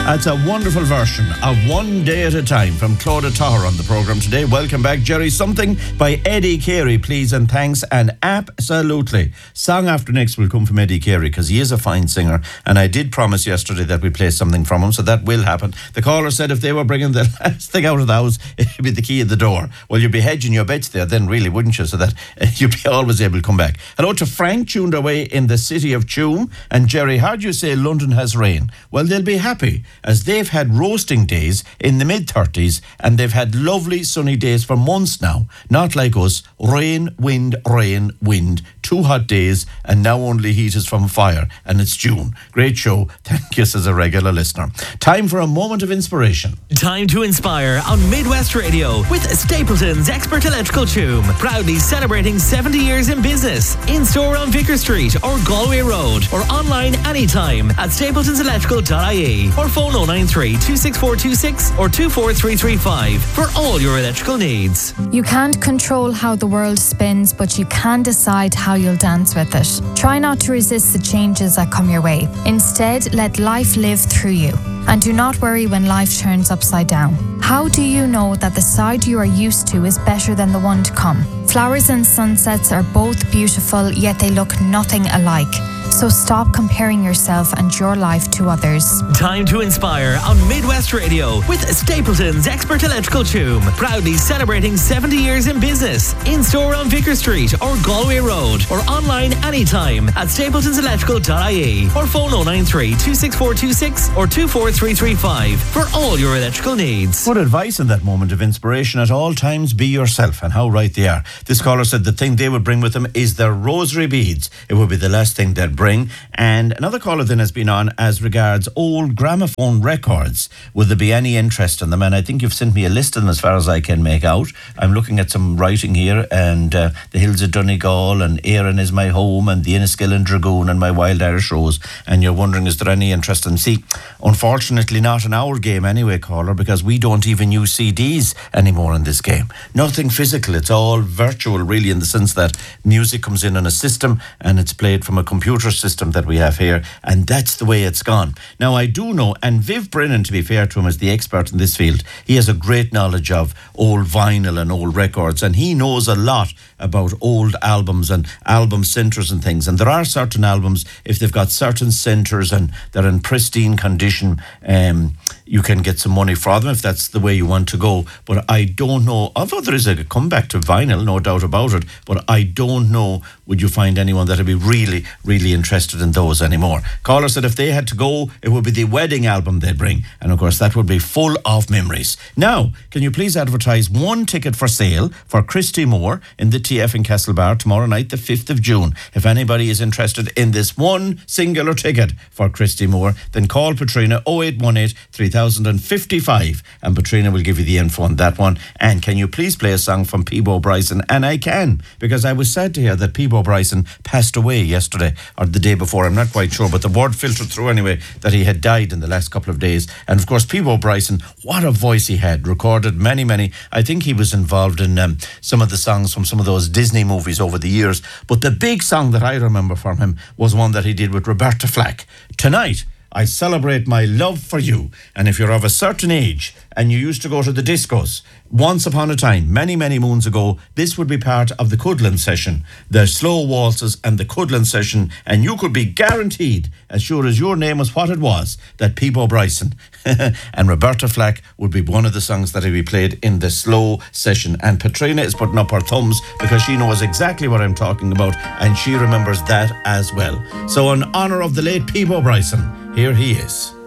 That's a wonderful version of One Day at a Time from Claudia Toher on the programme today. Welcome back, Jerry. Something by Eddie Carey, please and thanks, and absolutely. Song after next will come from Eddie Carey because he is a fine singer, and I did promise yesterday that we'd play something from him, so that will happen. The caller said if they were bringing the last thing out of the house, it would be the key at the door. Well, you'd be hedging your bets there then, really, wouldn't you? So that you'd be always able to come back. Hello to Frank, tuned away in the city of Tuam. And Jerry, how do you say London has rain? Well, they'll be happy, as they've had roasting days in the mid-30s and they've had lovely sunny days for months now. Not like us, rain, wind, 2 hot days, and now only heat is from fire, and it's June. Great show. Thank you as a regular listener. Time for a moment of inspiration. Time to inspire on Midwest Radio with Stapleton's Expert Electrical Tuam, proudly celebrating 70 years in business. In-store on Vicar Street or Galway Road, or online anytime at stapletonselectrical.ie, or phone 093 26426 or 24335 for all your electrical needs. You can't control how the world spins, but you can decide how you'll dance with it. Try not to resist the changes that come your way. Instead, let life live through you. And do not worry when life turns upside down. How do you know that the side you are used to is better than the one to come? Flowers and sunsets are both beautiful, yet they look nothing alike. So stop comparing yourself and your life to others. Time to inspire on Midwest Radio with Stapleton's Expert Electrical Tuam, proudly celebrating 70 years in business. In-store on Vicar Street or Galway Road, or online anytime at stapletonselectrical.ie, or phone 093 26426 or 24335 for all your electrical needs. Good advice in that moment of inspiration. At all times, be yourself, and how right they are. This caller said the thing they would bring with them is their rosary beads. It would be the last thing they'd bring. And another caller then has been on as regards old gramophone records. Would there be any interest in them? And I think you've sent me a list of them as far as I can make out. I'm looking at some writing here, and the Hills of Donegal, and Éireann is my home, and the Enniskillen Dragoon, and my Wild Irish Rose. And you're wondering, is there any interest in them? See, unfortunately not in our game anyway, caller, because we don't even use CDs anymore in this game. Nothing physical. It's all virtual, really, in the sense that music comes in on a system and it's played from a computer system that we have here, and that's the way it's gone. Now, I do know, and Viv Brennan, to be fair to him, is the expert in this field. He has a great knowledge of old vinyl and old records, and he knows a lot about old albums and album centres and things. And there are certain albums, if they've got certain centres and they're in pristine condition, you can get some money for them if that's the way you want to go. But I don't know, although there is a comeback to vinyl, no doubt about it, but I don't know, would you find anyone that would be really, really interested in those anymore? Caller said if they had to go, it would be the wedding album they'd bring, and of course that would be full of memories. Now, can you please advertise one ticket for sale for Christy Moore in the TF in Castlebar tomorrow night, the 5th of June? If anybody is interested in this one singular ticket for Christy Moore, then call Patrina 0818 3055, and Patrina will give you the info on that one. And can you please play a song from Peabo Bryson? And I can, because I was sad to hear that Peabo Bryson passed away yesterday or the day before, I'm not quite sure, but the word filtered through anyway that he had died in the last couple of days. And of course, Peabo Bryson, what a voice he had, recorded many, I think he was involved in some of the songs from some of those Disney movies over the years. But the big song that I remember from him was one that he did with Roberta Flack. Tonight, I celebrate my love for you. And if you're of a certain age and you used to go to the discos, once upon a time, many moons ago, this would be part of the Cuddlin' session, the slow waltzes and the Cuddlin' session, and you could be guaranteed, as sure as your name was what it was, that Peabo Bryson and Roberta Flack would be one of the songs that would be played in the slow session. And Patrina is putting up her thumbs because she knows exactly what I'm talking about, and she remembers that as well. So in honour of the late Peabo Bryson, here he is.